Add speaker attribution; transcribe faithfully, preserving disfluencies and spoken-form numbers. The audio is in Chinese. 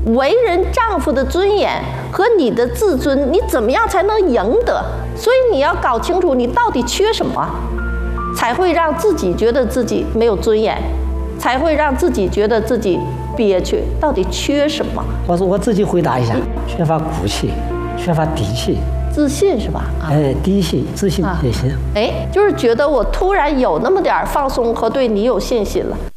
Speaker 1: 为人丈夫的尊严和你的自尊，你怎么样才能赢得？所以你要搞清楚你到底缺什么，才会让自己觉得自己没有尊严，才会让自己觉得自己憋屈。到底缺什么？
Speaker 2: 我说我自己回答一下：缺乏骨气，缺乏底气。
Speaker 1: 自信是吧？啊、
Speaker 2: 哎，底气、自信也行。
Speaker 1: 哎，就是觉得我突然有那么点儿放松和对你有信心了。